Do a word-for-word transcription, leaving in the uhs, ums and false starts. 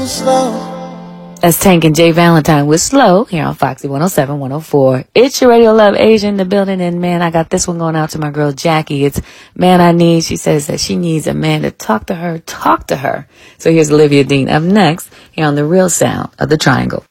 That's Tank and Jay Valentine with Slow here on Foxy one oh seven, one oh four. It's your Radio Love Asia in the building. And man, I got this one going out to my girl Jackie. It's Man I Need. She says that she needs a man to talk to her, talk to her. So here's Olivia Dean up next here on The Real Sound of the Triangle.